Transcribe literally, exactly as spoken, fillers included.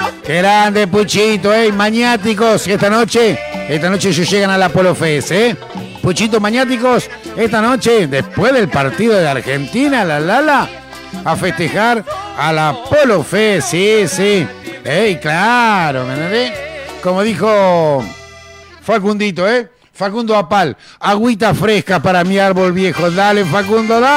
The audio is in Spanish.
Qué grande, Puchito, ¿eh? Maniáticos, esta noche, esta noche ellos llegan a la Polo Fest, ¿eh? Puchito, Maniáticos, esta noche, después del partido de Argentina, la Lala, a festejar a la Polo Fest, sí, sí. ¡Ey, claro! ¿Me entendés? Como dijo Facundito, ¿eh? Facundo Apal, agüita fresca para mi árbol viejo. Dale, Facundo, dale.